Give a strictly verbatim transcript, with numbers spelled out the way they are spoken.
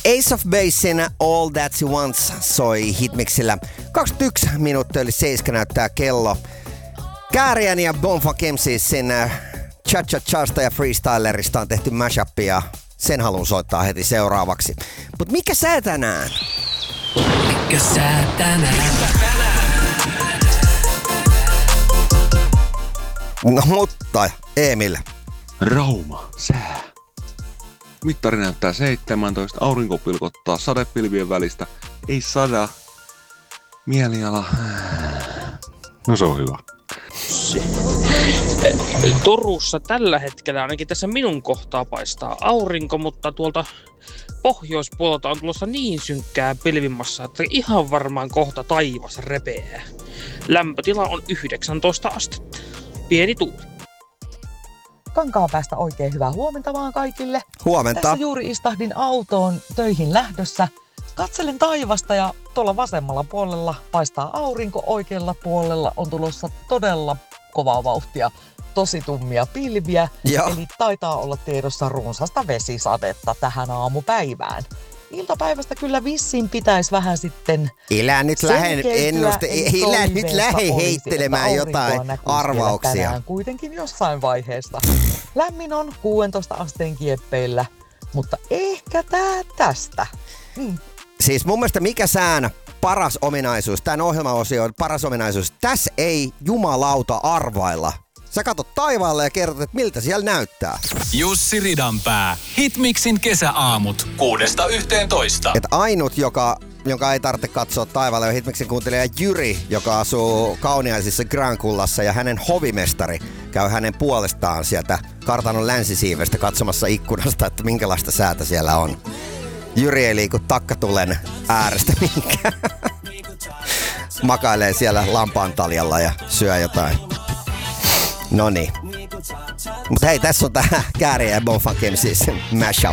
Ace of Basein All That She Wants soi Hitmixillä. kaksikymmentäyksi minuuttia yli seitsemän näyttää kello. Kääriän ja Bonfa Kemsisin Cha-Cha-Chasta ja Freestylerista on tehty mashupia. Sen haluan soittaa heti seuraavaksi. Mut mikä sää tänään? Mikä sää tänään? No mutta, Emil. Rauma, sää. Mittari näyttää seitsemäntoista, aurinko pilkottaa sadepilvien välistä. Ei sada. Mieliala. No se on hyvä. Turussa tällä hetkellä ainakin tässä minun kohtaa paistaa aurinko, mutta tuolta pohjoispuolelta on tulossa niin synkkää pilvimassa, että ihan varmaan kohta taivas repeää. Lämpötila on yhdeksäntoista astetta. Pieni tuuli. Kankaanpäästä oikein hyvää huomenta vaan kaikille. Huomenta. Tässä juuri istahdin autoon töihin lähdössä. Katselen taivasta ja tuolla vasemmalla puolella paistaa aurinko, oikealla puolella on tulossa todella kovaa vauhtia. Tosi tummia pilviä, Joo. Eli taitaa olla tiedossa runsasta vesisadetta tähän aamupäivään. Iltapäivästä kyllä vissiin pitäisi vähän sitten Ilä nyt lähde ennuste, ilä nyt lähde heittelemään jotain arvauksia. Tänään kuitenkin jossain vaiheessa. Lämmin on kuusitoista asteen kieppeillä, mutta ehkä tää tästä. Hmm. Siis mun mielestä mikä sään paras ominaisuus, tämän ohjelmaosion paras ominaisuus, tässä ei jumalauta arvailla. Sä katot taivaalle ja kerrot, että miltä siellä näyttää. Jussi Ridanpää. Hitmixin kesäaamut. Kuudesta yhteentoista. Et ainut, joka, jonka ei tarvitse katsoa taivaalle, on Hitmixin kuuntelija Jyri, joka asuu Kauniaisissa Grankullassa, ja hänen hovimestari käy hänen puolestaan sieltä kartanon länsisiivestä katsomassa ikkunasta, että minkälaista säätä siellä on. Jyri ei liiku takkatulen äärestä minkään. Makailee siellä lampaantaljalla ja syö jotain. Noniin. Mut hei, tässä on tää Kääriä ja Bonfa Kemsis mashup.